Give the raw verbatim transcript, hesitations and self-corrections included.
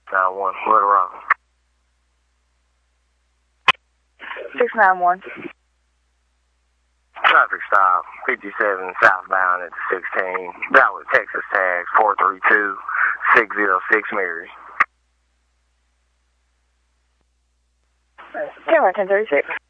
nine one, Little Rock. six nine one. Traffic stop, fifty-seven southbound at sixteen. Valid Texas tag, four three two six zero six Mary. Camera ten thirty-six.